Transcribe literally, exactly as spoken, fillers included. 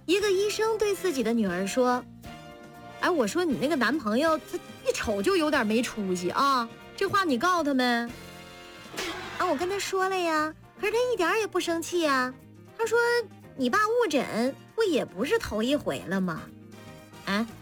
一个医生对自己的女儿说，哎，我说你那个男朋友他一瞅就有点没出息啊，这话你告他没？啊，我跟他说了呀，可是他一点也不生气呀。他说你爸误诊不也不是头一回了吗？啊，